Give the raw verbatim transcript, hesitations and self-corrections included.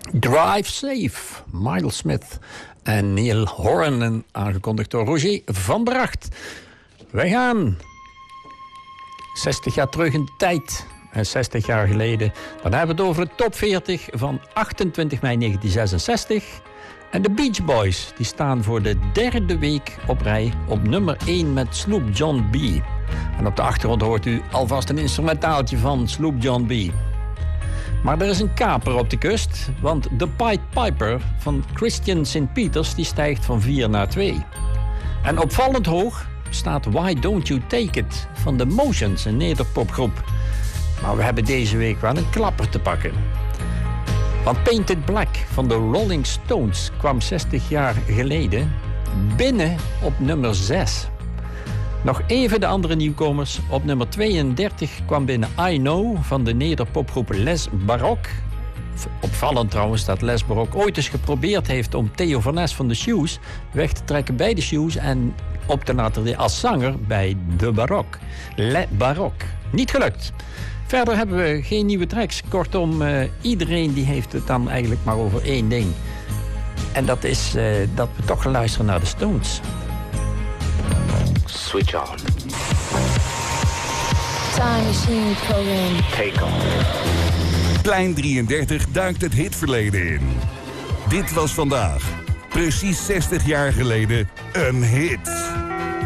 Drive Safe, Miles Smith en Neil Horan, en aangekondigd door Roger van Bracht. Wij gaan zestig jaar terug in de tijd. En zestig jaar geleden, dan hebben we het over de top veertig van achtentwintig mei negentien zesenzestig. En de Beach Boys, die staan voor de derde week op rij op nummer één met Sloop John B. En op de achtergrond hoort u alvast een instrumentaaltje van Sloop John B. Maar er is een kaper op de kust, want de Pied Piper van Christian Saint Peters die stijgt van vier naar twee. En opvallend hoog staat Why Don't You Take It van The Motions, een nederpopgroep. Maar we hebben deze week wel een klapper te pakken. Want Painted Black van de Rolling Stones kwam zestig jaar geleden binnen op nummer zes. Nog even de andere nieuwkomers. Op nummer tweeëndertig kwam binnen I Know van de nederpopgroep Les Baroque. Opvallend trouwens dat Les Baroque ooit eens geprobeerd heeft om Theo van Nes van de Shoes weg te trekken bij de Shoes en op te laten als zanger bij de Baroque. Le Baroque. Niet gelukt. Verder hebben we geen nieuwe tracks. Kortom, uh, iedereen die heeft het dan eigenlijk maar over één ding. En dat is uh, dat we toch gaan luisteren naar de Stones. Switch on. Time machine program. Take on. Plein drieëndertig duikt het hitverleden in. Dit was vandaag, precies zestig jaar geleden, een hit.